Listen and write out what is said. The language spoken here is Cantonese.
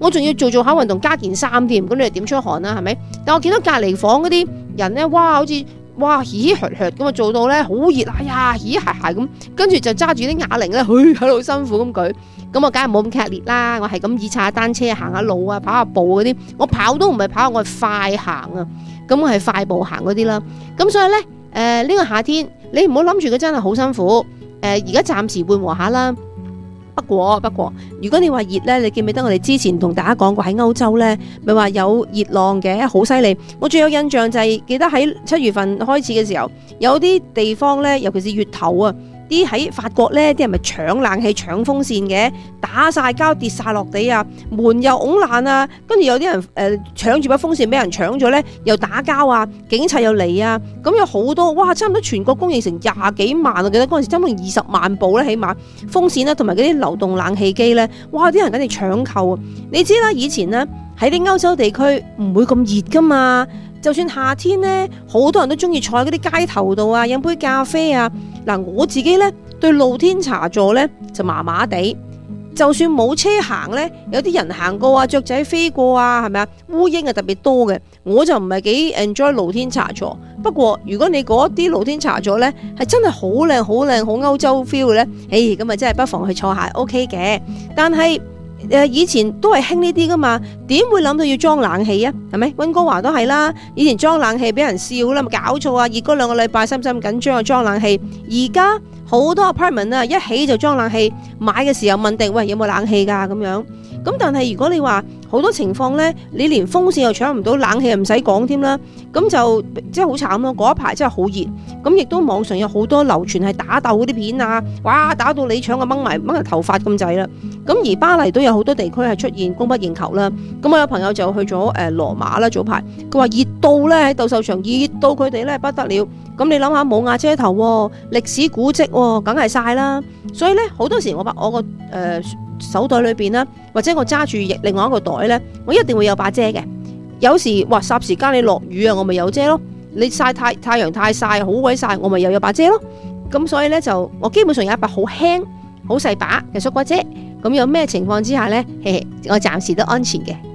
我仲要做下運動加件衫添，咁你哋點出汗啊？係咪？但我見到隔離房嗰啲人咧，哇，好似哇嘻嘻噏噏咁啊，做到咧好熱，哎呀嘻嘻鞋鞋咁，跟住就揸住啲啞鈴咧，喺度辛苦咁舉。咁我梗係冇咁劇烈啦，我係咁以踩下單車、行下路啊、跑下步嗰啲。我跑都唔係跑，我係快行啊。咁我係快步行嗰啲啦。咁所以咧，呢個夏天你唔好諗住佢真係好辛苦。而家暫時緩和下啦。不過，如果你話熱咧，你記唔記得我哋之前同大家講過喺歐洲咧，咪話有熱浪嘅，好犀利。我最有印象就係記得喺7月份開始嘅時候，有啲地方咧，尤其是月頭啊。啲喺法國咧，啲人咪搶冷氣、搶風扇嘅，打晒膠跌晒落地啊，門又拱爛啊，跟住有啲人搶住把風扇俾人搶咗咧，又打交啊，警察又嚟啊，咁有好多哇，差唔多全國供應成20幾萬，我記得嗰陣時差唔多20萬部咧，起碼風扇啦，同埋嗰啲流動冷氣機咧，哇！啲人緊住搶購啊！你知啦，以前咧喺啲歐洲地區唔會咁熱噶嘛。就算夏天咧，好多人都中意坐喺嗰啲街頭度啊，飲杯咖啡啊。嗱，我自己咧對露天茶座咧就麻麻地。就算冇車行咧，有啲人行過啊，雀仔飛過啊，係咪啊？烏蠅係特別多嘅，我就唔係幾 enjoy 露天茶座。不過如果你嗰啲露天茶座咧係真係好靚、好靚、好歐洲 feel 嘅咧，咁啊真係不妨去坐下 OK 嘅。但係以前都係興呢啲噶嘛，點會諗到要裝冷氣啊？係咪？溫哥華都係啦，以前裝冷氣俾人笑啦，咪搞錯啊！熱嗰2個禮拜，使唔使咁緊張啊？裝冷氣，而家好多 apartment 啊，一起就裝冷氣，買嘅時候問定喂有冇冷氣噶咁樣。咁但係如果你話好多情況咧，你連風扇又搶唔到，冷氣又唔使講添啦，咁就真係好慘咯。嗰一排真係好熱，咁亦都網上有好多流傳係打鬥嗰啲片啊，哇打到你搶啊掹埋頭髮咁滯啦。咁而巴黎都有好多地區係出現供不應求啦。咁我有朋友就去咗羅馬啦，早排佢話熱到咧喺鬥獸場熱到佢哋咧不得了。咁你諗下冇瓦遮頭喎，歷史古蹟喎，梗係曬啦。所以咧好多時我個手袋裏邊啦，或者我揸住另外一個袋咧，我一定會有把遮嘅。有時哇霎時間你落雨啊，我咪有遮咯。你曬太陽太曬好鬼曬，我咪又有把遮咯。咁所以咧就我基本上有一把好輕好細把嘅縮骨遮。咁有咩情況之下咧，我暫時都安全嘅。